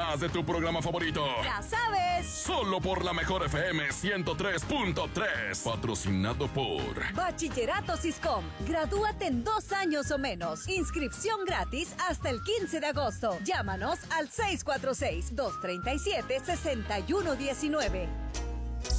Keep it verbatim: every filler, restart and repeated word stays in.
más de tu programa favorito. ¡Ya sabes! Solo por la Mejor F M ciento tres punto tres. Patrocinado por Bachillerato Siscom. Gradúate en dos años o menos. Inscripción gratis hasta el quince de agosto. Llámanos al seis cuatro seis, dos tres siete, seis uno uno nueve.